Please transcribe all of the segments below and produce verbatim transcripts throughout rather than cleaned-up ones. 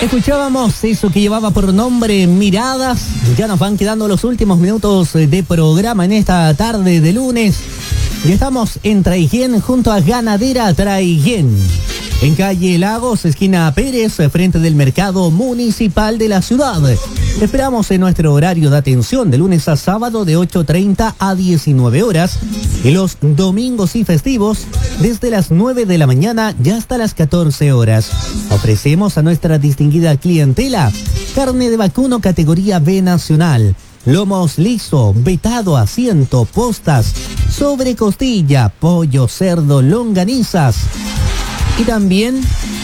Escuchábamos eso que llevaba por nombre Miradas. Ya nos van quedando los últimos minutos de programa en esta tarde de lunes. Y estamos en Traiguén junto a Ganadera Traiguén. En calle Lagos, esquina Pérez, frente del mercado municipal de la ciudad. Esperamos en nuestro horario de atención de lunes a sábado de ocho treinta a diecinueve horas y los domingos y festivos desde las nueve de la mañana y hasta las catorce horas. Ofrecemos a nuestra distinguida clientela carne de vacuno categoría B nacional, lomos liso, vetado, asiento, postas, sobrecostilla, pollo, cerdo, longanizas. Y también,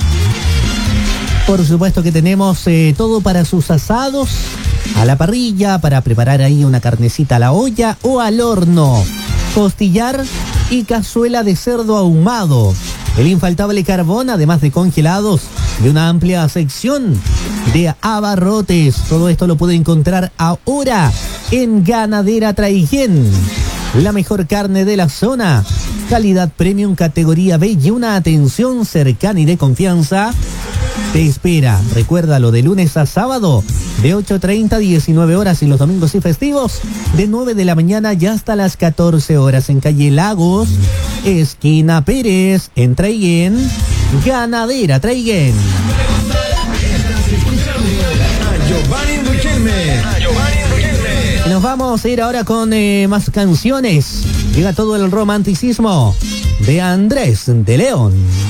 por supuesto que tenemos eh, todo para sus asados, a la parrilla, para preparar ahí una carnecita a la olla o al horno, costillar y cazuela de cerdo ahumado, el infaltable carbón, además de congelados y una amplia sección de abarrotes. Todo esto lo puede encontrar ahora en Ganadera Traiguén. La mejor carne de la zona, calidad premium categoría B y una atención cercana y de confianza te espera. Recuérdalo, de lunes a sábado de ocho treinta a diecinueve horas y los domingos y festivos de nueve de la mañana y hasta las catorce horas en calle Lagos, esquina Pérez, en Traiguén. Ganadera Traiguén. Nos vamos a ir ahora con eh, más canciones. Llega todo el romanticismo de Andrés de León.